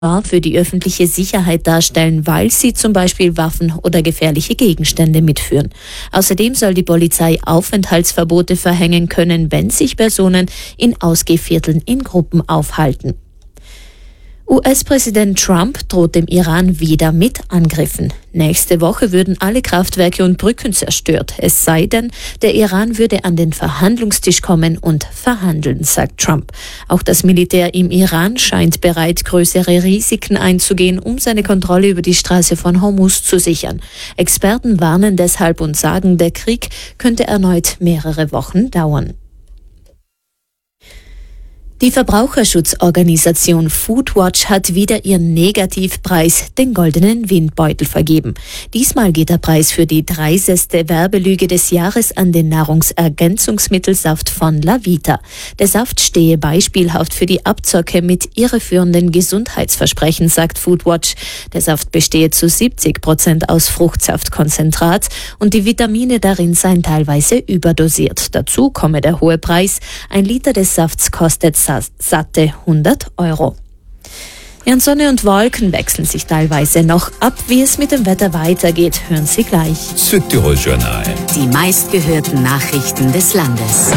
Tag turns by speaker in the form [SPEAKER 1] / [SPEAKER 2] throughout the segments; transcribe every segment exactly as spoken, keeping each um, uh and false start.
[SPEAKER 1] für die öffentliche Sicherheit darstellen, weil sie zum Beispiel Waffen oder gefährliche Gegenstände mitführen. Außerdem soll die Polizei Aufenthaltsverbote verhängen können, wenn sich Personen in Ausgehvierteln in Gruppen aufhalten. U S-Präsident Trump droht dem Iran wieder mit Angriffen. Nächste Woche würden alle Kraftwerke und Brücken zerstört. Es sei denn, der Iran würde an den Verhandlungstisch kommen und verhandeln, sagt Trump. Auch das Militär im Iran scheint bereit, größere Risiken einzugehen, um seine Kontrolle über die Straße von Hormuz zu sichern. Experten warnen deshalb und sagen, der Krieg könnte erneut mehrere Wochen dauern. Die Verbraucherschutzorganisation Foodwatch hat wieder ihren Negativpreis, den Goldenen Windbeutel, vergeben. Diesmal geht der Preis für die dreisteste Werbelüge des Jahres an den Nahrungsergänzungsmittelsaft von LaVita. Der Saft stehe beispielhaft für die Abzocke mit irreführenden Gesundheitsversprechen, sagt Foodwatch. Der Saft bestehe zu siebzig Prozent aus Fruchtsaftkonzentrat und die Vitamine darin seien teilweise überdosiert. Dazu komme der hohe Preis. Ein Liter des Safts kostet satte hundert Euro. Ja, und Sonne und Wolken wechseln sich teilweise noch ab. Wie es mit dem Wetter weitergeht, hören Sie gleich.
[SPEAKER 2] Südtirol Journal.
[SPEAKER 3] Die meistgehörten Nachrichten des Landes.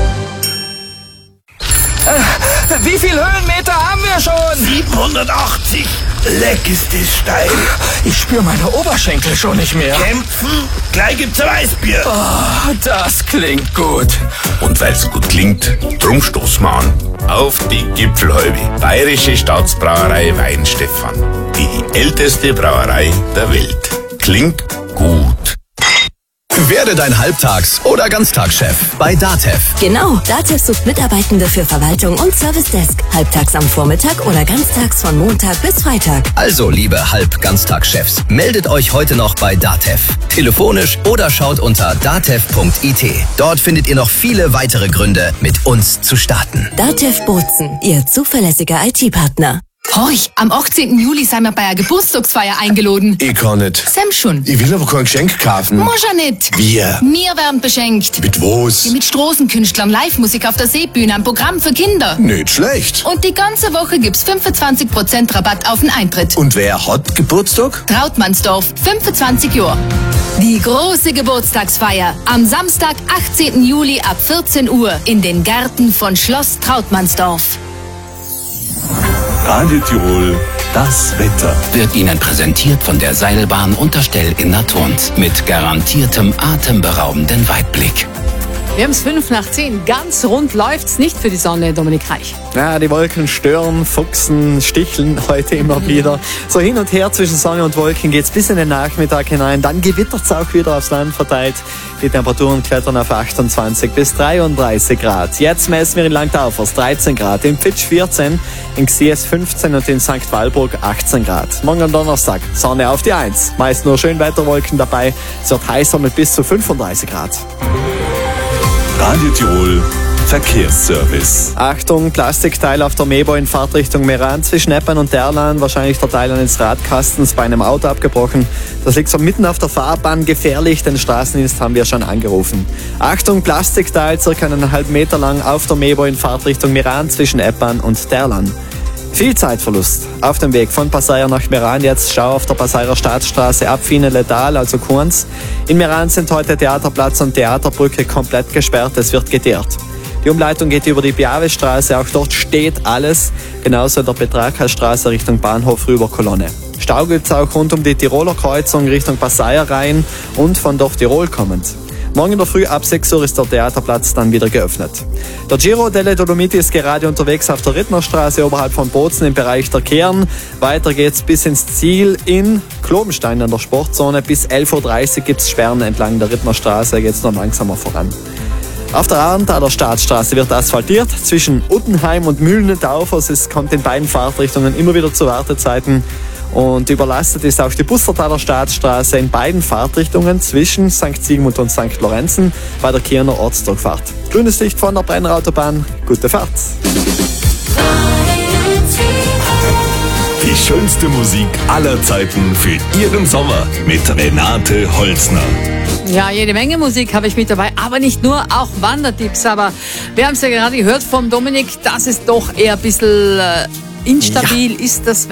[SPEAKER 4] Äh, wie viel Höhenmeter haben wir schon?
[SPEAKER 5] siebenhundertachtzig. Leck ist das steil.
[SPEAKER 4] Ich spüre meine Oberschenkel schon nicht mehr.
[SPEAKER 5] Kämpfen? Gleich gibt's ein Weißbier.
[SPEAKER 4] Oh, das klingt gut.
[SPEAKER 5] Und weil's gut klingt, drum stoßen wir an. Auf die Gipfelhalbe. Bayerische Staatsbrauerei Weinstefan. Die älteste Brauerei der Welt. Klingt gut.
[SPEAKER 2] Werde dein Halbtags- oder Ganztagschef bei DATEV.
[SPEAKER 3] Genau, DATEV sucht Mitarbeitende für Verwaltung und Service Desk. Halbtags am Vormittag oder ganztags von Montag bis Freitag.
[SPEAKER 2] Also, liebe Halb-Ganztagschefs, meldet euch heute noch bei DATEV. Telefonisch oder schaut unter datev punkt it. Dort findet ihr noch viele weitere Gründe, mit uns zu starten.
[SPEAKER 3] DATEV Bozen, Ihr zuverlässiger I T-Partner.
[SPEAKER 6] Horch, am achtzehnten Juli sind wir bei einer Geburtstagsfeier eingeladen.
[SPEAKER 5] Ich kann nicht.
[SPEAKER 6] Sam schon.
[SPEAKER 5] Ich will aber kein Geschenk kaufen.
[SPEAKER 6] Muss ja nicht.
[SPEAKER 5] Wir?
[SPEAKER 6] Wir werden beschenkt.
[SPEAKER 5] Mit was?
[SPEAKER 6] Mit Straßenkünstlern, Live-Musik auf der Seebühne, ein Programm für Kinder.
[SPEAKER 5] Nicht schlecht.
[SPEAKER 6] Und die ganze Woche gibt's fünfundzwanzig Prozent Rabatt auf den Eintritt.
[SPEAKER 5] Und wer hat Geburtstag?
[SPEAKER 6] Trautmannsdorf, fünfundzwanzig Jahre. Die große Geburtstagsfeier am Samstag, achtzehnten Juli ab vierzehn Uhr in den Gärten von Schloss Trautmannsdorf.
[SPEAKER 7] Radio Tirol, das Wetter.
[SPEAKER 8] Wird Ihnen präsentiert von der Seilbahn Unterstell in Naturns mit garantiertem atemberaubenden Weitblick.
[SPEAKER 9] Wir haben es fünf nach zehn. Ganz rund läuft's nicht für die Sonne, Dominik Reich.
[SPEAKER 10] Ja, die Wolken stören, fuchsen, sticheln heute immer wieder. So hin und her zwischen Sonne und Wolken geht's bis in den Nachmittag hinein. Dann gewittert's auch wieder aufs Land verteilt. Die Temperaturen klettern auf achtundzwanzig bis dreiunddreißig Grad. Jetzt messen wir in Langtaufers dreizehn Grad, in Pfitsch vierzehn, in Xies fünfzehn und in Sankt Walburg achtzehn Grad. Morgen am Donnerstag Sonne auf die Eins. Meist nur Schönwetterwolken dabei. Es wird heißer mit bis zu fünfunddreißig Grad.
[SPEAKER 7] Radio Tirol Verkehrsservice.
[SPEAKER 10] Achtung, Plastikteil auf der Mebo in Fahrtrichtung Meran zwischen Eppern und Derlan. Wahrscheinlich der Teil eines Radkastens bei einem Auto abgebrochen. Das liegt so mitten auf der Fahrbahn, gefährlich. Den Straßendienst haben wir schon angerufen. Achtung, Plastikteil circa eineinhalb Meter lang auf der Mebo in Fahrtrichtung Meran zwischen Eppern und Derlan. Viel Zeitverlust auf dem Weg von Passeier nach Meran. Jetzt Stau auf der Passeirer Staatsstraße ab Fiene-Letal, also Kurns. In Meran sind heute Theaterplatz und Theaterbrücke komplett gesperrt. Es wird geteert. Die Umleitung geht über die Piavestraße. Auch dort steht alles. Genauso in der Petraka-Straße Richtung Bahnhof rüber Kolonne. Stau gibt's auch rund um die Tiroler Kreuzung Richtung Passeier rein und von dort Tirol kommend. Morgen in der Früh ab sechs Uhr ist der Theaterplatz dann wieder geöffnet. Der Giro delle Dolomiti ist gerade unterwegs auf der Rittnerstraße oberhalb von Bozen im Bereich der Kehren. Weiter geht's bis ins Ziel in Klobenstein an der Sportzone. Bis elf Uhr dreißig gibt's Sperren entlang der Rittnerstraße, geht's noch langsamer voran. Auf der Arndtaler Staatsstraße wird asphaltiert. Zwischen Uttenheim und Mühlne-Taufers. Es kommt in beiden Fahrtrichtungen immer wieder zu Wartezeiten. Und überlastet ist auch die Bussertaler Staatsstraße in beiden Fahrtrichtungen zwischen Sankt Sigmund und Sankt Lorenzen bei der Kiener Ortsdurchfahrt. Grünes Licht von der Brennerautobahn. Gute Fahrt.
[SPEAKER 7] Die schönste Musik aller Zeiten für Ihren Sommer mit Renate Holzner.
[SPEAKER 9] Ja, jede Menge Musik habe ich mit dabei, aber nicht nur, auch Wandertipps. Aber wir haben es ja gerade gehört vom Dominik, dass es doch eher ein bisschen äh, instabil ja. ist, das